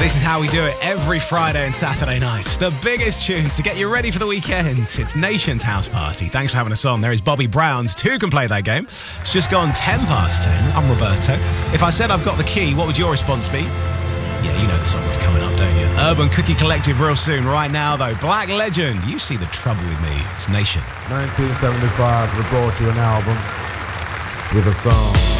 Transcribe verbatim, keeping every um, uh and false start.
This is how we do it every Friday and Saturday night. The biggest tunes to get you ready for the weekend. It's Nation's House Party. Thanks for having us on. There is Bobby Brown's Two Can Play That Game. It's just gone ten past ten. I'm Roberto. If I said I've got the key, what would your response be? Yeah, you know the song is coming up, don't you? Urban Cookie Collective real soon. Right now, though, Black Legend. You see the trouble with me. It's Nation. nineteen seventy-five, we brought you an album with a song.